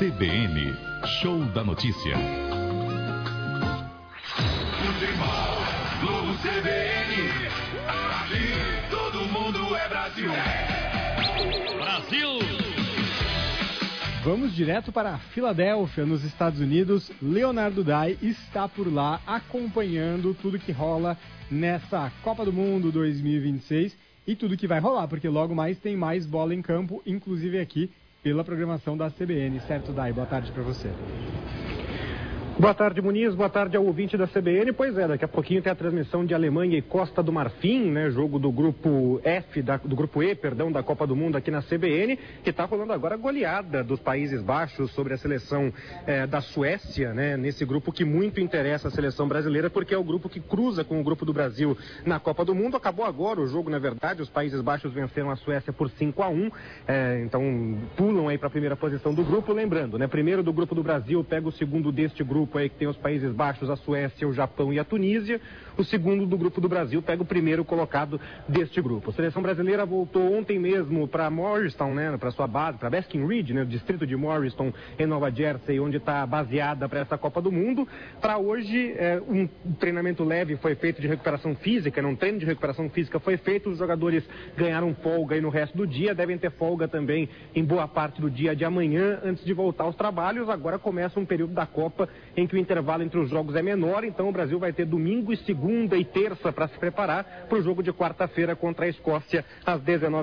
CBN, Show da Notícia. Globo CBN, aqui todo mundo é Brasil. Brasil! Vamos direto para Filadélfia, nos Estados Unidos. Leonardo Dai está por lá acompanhando tudo que rola nessa Copa do Mundo 2026 e tudo que vai rolar, porque logo mais tem mais bola em campo, inclusive aqui pela programação da CBN. Certo, Dai? Boa tarde para você. Boa tarde, Muniz. Boa tarde ao ouvinte da CBN. Pois é, daqui a pouquinho tem a transmissão de Alemanha e Costa do Marfim, né? Jogo do grupo F, do grupo E, perdão, da Copa do Mundo aqui na CBN, que está rolando agora a goleada dos Países Baixos sobre a seleção da Suécia, né? Nesse grupo que muito interessa a seleção brasileira, porque é o grupo que cruza com o grupo do Brasil na Copa do Mundo. Acabou agora o jogo, na verdade, os Países Baixos venceram a Suécia por 5-1, então pulam aí para a primeira posição do grupo. Lembrando, né? Primeiro do grupo do Brasil pega o segundo deste grupo aí, que tem os Países Baixos, a Suécia, o Japão e a Tunísia. O segundo do grupo do Brasil pega o primeiro colocado deste grupo. A seleção brasileira voltou ontem mesmo para Morristown, né, para sua base, para Basking Ridge, né, o distrito de Morristown, em Nova Jersey, onde está baseada para essa Copa do Mundo. Para hoje, um treinamento leve foi feito de recuperação física, um treino de recuperação física foi feito. Os jogadores ganharam folga aí no resto do dia, devem ter folga também em boa parte do dia de amanhã, antes de voltar aos trabalhos. Agora começa um período da Copa em que o intervalo entre os jogos é menor, então o Brasil vai ter domingo e segunda e terça para se preparar para o jogo de quarta-feira contra a Escócia às 19h.